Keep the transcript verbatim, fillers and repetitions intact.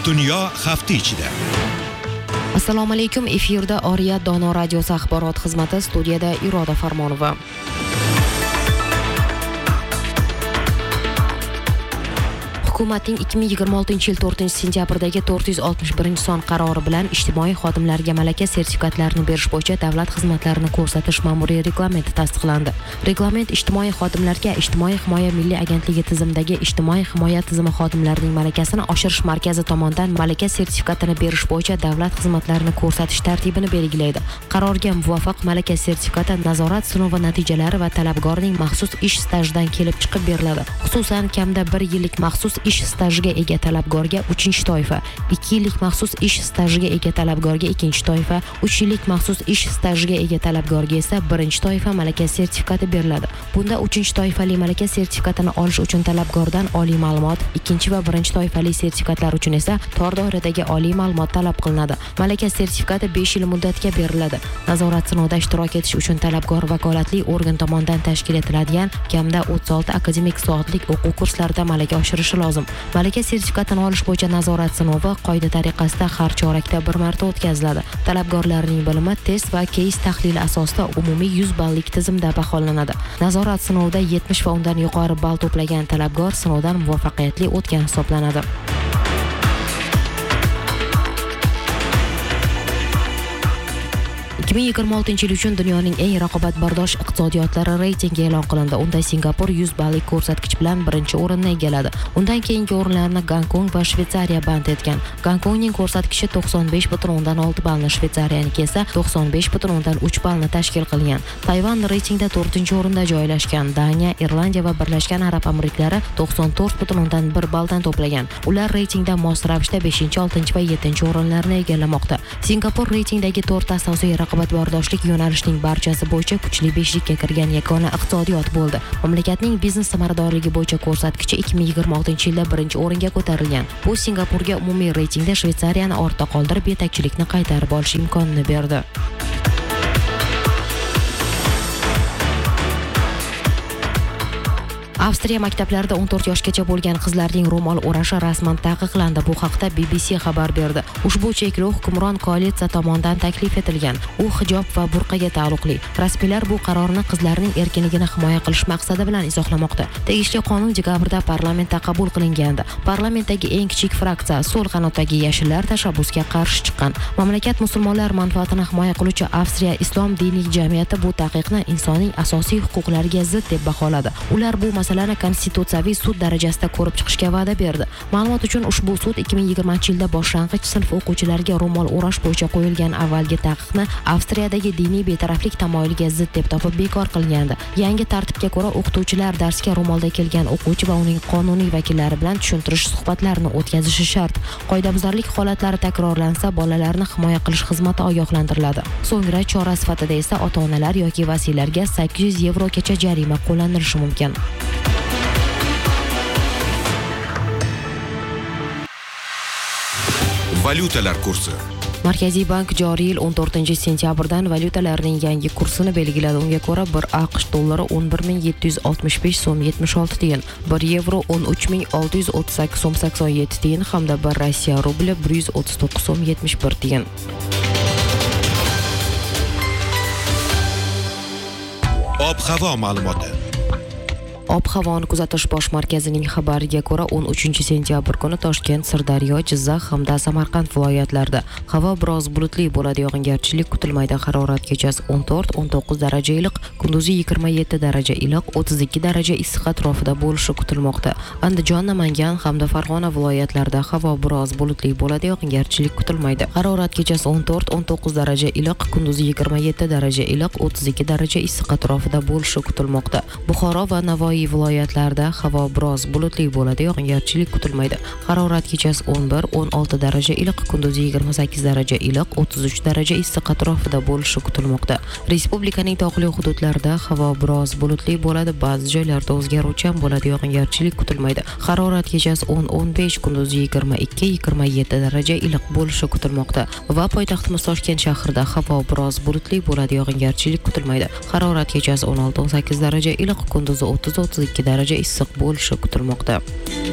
Dunyo hafta ichida. Assalomu alaykum, efirda Oriyat Dono radiosi axborot xizmati, studiyada Iroda Farmonova. Hukumatning ikki ming yigirma oltinchi yil to'rtinchi sentyabrdagi to'rt yuz oltmish birinchi son qarori bilan ijtimoiy xodimlarga malaka sertifikatlarini berish bo'yicha davlat xizmatlarini ko'rsatish ma'muriy reglamenti tasdiqlandi. Reglament ijtimoiy xodimlarga Ijtimoiy himoya milliy agentligi tizimidagi ijtimoiy himoya tizimi xodimlarining malakasini oshirish markazi tomonidan malaka sertifikatini berish bo'yicha davlat xizmatlarini ko'rsatish tartibini belgilaydi. Qarorga muvofiq malaka sertifikati nazorat sinovi natijalari va talabgorning maxsus ish stajidan kelib chiqib beriladi. Xususan, kamda bir yillik maxsus ish stajiga ega talabgorga uchinchi toifa, ikki yillik maxsus ish stajiga ega talabgorga ikkinchi toifa, uch yillik maxsus ish stajiga ega talabgorga esa birinchi toifa malaka sertifikati beriladi. Bunda uchinchi toifali malaka sertifikatini olish uchun talabgordan oliy ma'lumot, ikkinchi va birinchi toifali sertifikatlar uchun esa tor doiradagi oliy ma'lumot talab qilinadi. Malaka sertifikati besh yil muddatga beriladi. Nazorat sinovida ishtirok etish uchun talabgor vakolatli organ tomonidan tashkil etiladigan kamda o'ttiz olti akademik soatlik o'quv kurslarida malaka oshirishi lozim. Malaka sertifikatini olish bo'yicha nazorat sinovi qoida tariqasida har chorakda bir marta o'tkaziladi. Talabgorlarning bilimi test va keys tahlili asosida umumiy yuz ballik tizimda baholanadi. Nazorat sinovida yetmish va undan yuqori ball to'plagan talabgor sinovdan muvaffaqiyatli o'tgan hisoblanadi. ikki ming yigirma oltinchi yil uchun dunyoning eng raqobatbardosh iqtisodiyotlari reytingi e'lon qilindi. Unda Singapur yuz ballik ko'rsatkich bilan birinchi o'rinni egalladi. Undan keyingi o'rinlarni Gonkong va Shveysariya band etgan. Gonkongning ko'rsatkichi to'qson besh butun o'ndan olti ballni, Shveysariyaniki esa to'qson besh butun o'ndan uch ballni tashkil qilgan. Tayvan reytingda to'rtinchi o'rinda joylashgan. Daniya, Irlandiya va Birlashgan Arab Amirliklari to'qson to'rt butun o'ndan bir balldan to'plagan. Ular reytingda mos ravishda beshinchi, oltinchi va yettinchi o'rinlarni egallamoqda. Singapur reytingdagi to'rt asosiy raqobatbardoshlik yo'nalishining barchasi bo'yicha kuchli beshlikka kirgan yagona iqtisodiyot bo'ldi. Mamlakatning biznes samaradorligi bo'yicha ko'rsatkichi ikki ming yigirma oltinchi yilda birinchi o'ringa ko'tarilgan. Bu Singapurga umumiy reytingda Shveysariyani ortda qoldirib, yetakchilikni qaytarib olish imkonini berdi. Avstriya maktablarida o'n to'rt yoshgacha bo'lgan qizlarning ro'mol o'rashi rasman taqiqlandi. Bu haqda B B C xabar berdi. Ushbu cheklov hukmron koalitsiya tomonidan taklif etilgan. U hijob va burqaga taalluqli. Rasmiylar bu qarorni qizlarning erkinligini himoya qilish maqsadi bilan izohlamoqda. Tegishli qonun dekabrda parlamentda qabul qilingandi. Parlamentdagi eng kichik fraksiya so'l qanotdagi yashillar tashabbusga qarshi chiqqan. Mamlakat musulmonlar manfaatini himoya qiluvchi Avstriya Islom diniy jamiyati bu taqiqni insoniy asosiy huquqlarga zid deb baholadi. Ular bu masalani konstitutsiyaviy sud darajasida ko'rib chiqishga va'da berdi. Ma'lumot uchun, ushbu sud ikki ming yigirmanchi yilda boshlang'ich sinf o'quvchilariga ro'mol o'rash bo'yicha qo'yilgan avvalgi taqiqni Avstriyadagi diniy betaraflik tamoyiliga zid deb topib bekor qilgandi. Yangi tartibga ko'ra, o'qituvchilar darsga ro'molda kelgan o'quvchi va uning qonuniy vakillari bilan tushuntirish suhbatlarini o'tkazishi shart. Qoidabuzarlik holatlari takrorlansa, bolalarni himoya qilish xizmati ogohlantiriladi. So'ngra chora sifatida esa ota-onalar yoki vasiylarga sakkiz yuz yevrogacha jarima qo'llanilishi mumkin. Valyutalar kursi. Markaziy bank joriy yil o'n to'rtinchi sentyabrdan valyutalarning yangi kursini belgiladi. Unga ko'ra, bir AQSh dollari o'n bir ming yetti yuz oltmish besh so'm yetmish olti tiyin, bir yevro o'n uch ming olti yuz o'ttiz sakkiz so'm sakson yetti tiyin hamda bir Rossiya rubli bir yuz o'ttiz to'qqiz so'm yetmish bir tiyin. Ob-havo ma'lumoti. Ob-havoni kuzatish bosh markazining xabariga ko'ra, o'n uchinchi sentyabr kuni Toshkent, Sirdaryo, Jizzax hamda Samarqand viloyatlarida havo biroz bulutli bo'ladi, yog'ingarchilik kutilmaydi. Harorat kechasi o'n to'rt o'n to'qqiz daraja iliq, kunduzi yigirma yetti daraja iliq, o'ttiz ikki daraja issiq atrofida bo'lishi kutilmoqda. Andijon, Namangan hamda Farg'ona viloyatlarida havo biroz bulutli bo'ladi, yog'ingarchilik kutilmaydi. Harorat kechasi o'n to'rt o'n to'qqiz daraja iliq, kunduzi yigirma yetti daraja iliq, o'ttiz ikki daraja issiq atrofida bo'lishi kutilmoqda. Buxoro va Navoiy viloyatlarida havo biroz bulutli bo'ladi, yog'ingarchilik kutilmaydi. Harorat kechasi o'n bir o'n olti daraja iliq, kunduzi yigirma sakkiz daraja iliq, o'ttiz uch daraja issiq atrofida bo'lishi kutilmoqda. Respublikaning tog'li hududlarida havo biroz bulutli bo'ladi, ba'zi joylarda o'zgaruvchan bo'ladi, yog'ingarchilik kutilmaydi. Harorat kechasi o'n o'n besh, kunduzi yigirma ikki yigirma yetti daraja iliq bo'lishi kutilmoqda. Va poytaxtimiz Toshkent shahrida havo biroz bulutli bo'ladi, yog'ingarchilik kutilmaydi. Harorat kechasi o'n olti o'n sakkiz daraja iliq, kunduzi o'ttiz o'ttiz ikki daraja issiq bo'lishi kutilmoqda.